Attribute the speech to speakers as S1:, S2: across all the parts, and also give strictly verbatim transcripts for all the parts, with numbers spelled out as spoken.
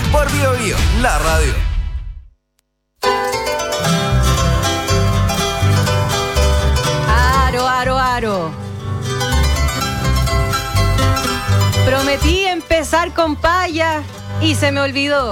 S1: por Bio Bio, la radio.
S2: Aro, aro, aro. Prometí empezar con paya y se me olvidó.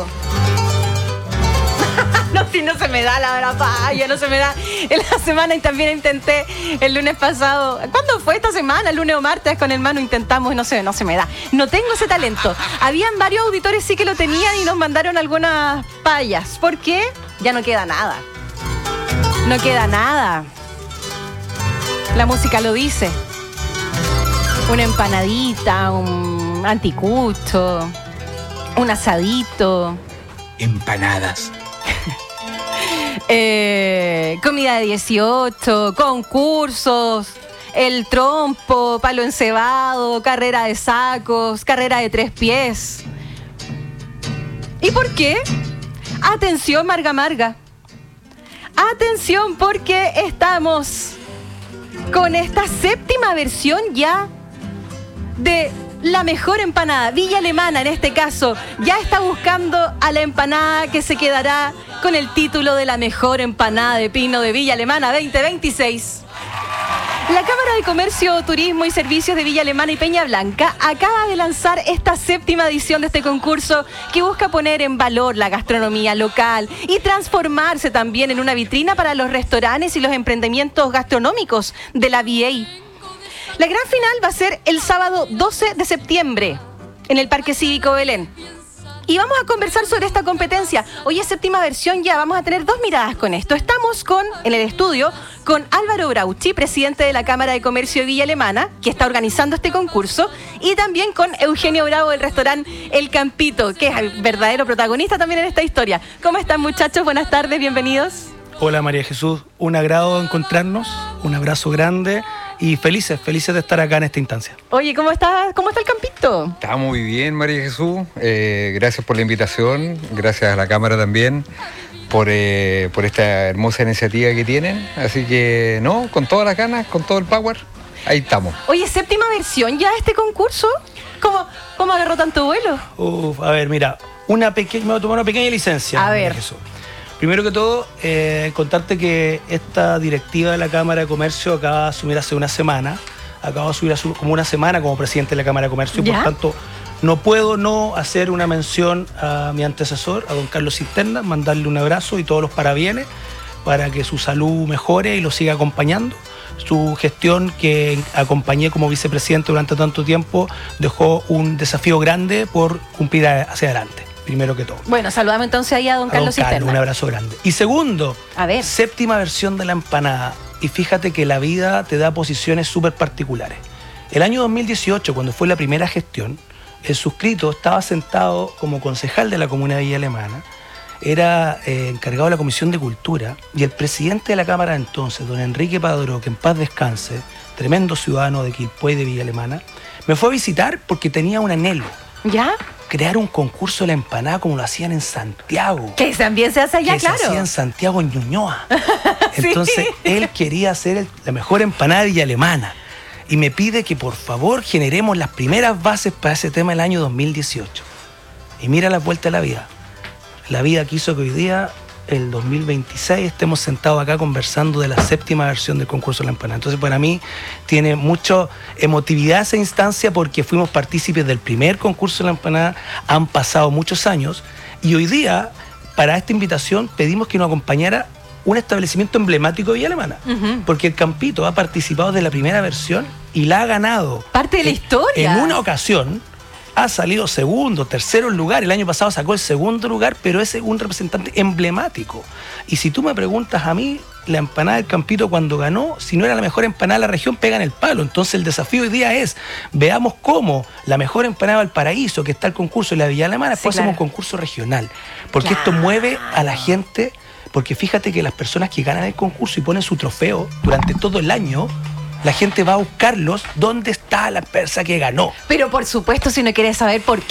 S2: No, si no se me da la hora paya, no se me da. En la semana y también intenté el lunes pasado. ¿Cuándo fue esta semana? El lunes o martes con el Manu intentamos y no se, no se me da. No tengo ese talento. Habían varios auditores sí que lo tenían y nos mandaron algunas payas. ¿Por qué? Ya no queda nada. No queda nada. La música lo dice. Una empanadita, un anticucho, un asadito.
S3: Empanadas.
S2: Eh, comida de dieciocho, concursos, el trompo, palo encebado, carrera de sacos, carrera de tres pies. ¿Y por qué? Atención, Marga Marga. Atención, porque estamos con esta séptima versión ya de la mejor empanada. Villa Alemana, en este caso, ya está buscando a la empanada que se quedará con el título de la mejor empanada de pino de Villa Alemana veinte veintiséis. La Cámara de Comercio, Turismo y Servicios de Villa Alemana y Peña Blanca acaba de lanzar esta séptima edición de este concurso que busca poner en valor la gastronomía local y transformarse también en una vitrina para los restaurantes y los emprendimientos gastronómicos de la V A. La gran final va a ser el sábado doce de septiembre en el Parque Cívico Belén. Y vamos a conversar sobre esta competencia. Hoy es séptima versión ya, vamos a tener dos miradas con esto. Estamos con, en el estudio, con Álvaro Brauchi, presidente de la Cámara de Comercio de Villa Alemana, que está organizando este concurso, y también con Eugenio Bravo del restaurante El Campito, que es el verdadero protagonista también en esta historia. ¿Cómo están, muchachos? Buenas tardes, bienvenidos.
S3: Hola, María Jesús. Un agrado encontrarnos, un abrazo grande y felices, felices de estar acá en esta instancia.
S2: Oye, ¿cómo está, cómo está el Campito?
S4: Está muy bien, María Jesús. Eh, gracias por la invitación, gracias a la Cámara también por, eh, por esta hermosa iniciativa que tienen. Así que, no, con todas las ganas, con todo el power, ahí estamos.
S2: Oye, séptima versión ya de este concurso. ¿Cómo, cómo agarró tanto vuelo?
S3: Uf, a ver, mira, una pequeña, me voy a tomar una pequeña licencia.
S2: A ver.
S3: María Jesús. Primero que todo, eh, contarte que esta directiva de la Cámara de Comercio acaba de asumir hace una semana, acaba de asumir hace como una semana como presidente de la Cámara de Comercio, y
S2: ¿Ya?
S3: por tanto no puedo no hacer una mención a mi antecesor, a don Carlos Cisterna, mandarle un abrazo y todos los parabienes para que su salud mejore y lo siga acompañando. Su gestión, que acompañé como vicepresidente durante tanto tiempo, dejó un desafío grande por cumplir hacia adelante. Primero que todo.
S2: Bueno, saludame entonces ahí a don
S3: A
S2: Carlos
S3: don Carlos,
S2: Cisterna.
S3: un abrazo grande. Y segundo,
S2: A ver.
S3: séptima versión de la empanada. Y fíjate que la vida te da posiciones súper particulares. El año dos mil dieciocho, cuando fue la primera gestión, el suscrito estaba sentado como concejal de la Comuna de Villa Alemana, era eh, encargado de la Comisión de Cultura, y el presidente de la Cámara de entonces, don Enrique Padró, que en paz descanse, tremendo ciudadano de Quilpué de Villa Alemana, me fue a visitar porque tenía un anhelo.
S2: ¿Ya?
S3: Crear un concurso de la empanada como lo hacían en Santiago.
S2: Que también se hace allá,
S3: que
S2: claro.
S3: se hacía en Santiago, en Ñuñoa. Entonces,
S2: Sí.
S3: él quería hacer el- la mejor empanada de Villa Alemana. Y me pide que por favor generemos las primeras bases para ese tema el año dos mil dieciocho. Y mira la vuelta de la vida. La vida quiso que hoy día, el dos mil veintiséis, estemos sentados acá conversando de la séptima versión del concurso de la empanada. Entonces, para mí tiene mucha emotividad esa instancia porque fuimos partícipes del primer concurso de la empanada, han pasado muchos años y hoy día, para esta invitación, pedimos que nos acompañara un establecimiento emblemático de Villa Alemana,
S2: Ujú.
S3: porque el Campito ha participado de la primera versión y la ha ganado.
S2: Parte de la
S3: En-
S2: historia.
S3: En una ocasión ha salido segundo, tercero lugar. El año pasado sacó el segundo lugar, pero es un representante emblemático. Y si tú me preguntas a mí, la empanada del Campito cuando ganó, si no era la mejor empanada de la región, pega en el palo. Entonces el desafío hoy día es, veamos cómo la mejor empanada del Paraíso, que está el concurso de la Villa Alemana,
S2: Sí,
S3: después
S2: claro.
S3: hacemos un concurso regional. Porque
S2: Claro.
S3: esto mueve a la gente, porque fíjate que las personas que ganan el concurso y ponen su trofeo durante todo el año, la gente va a buscarlos, ¿dónde está la empresa que ganó?
S2: Pero por supuesto, si no quieres saber por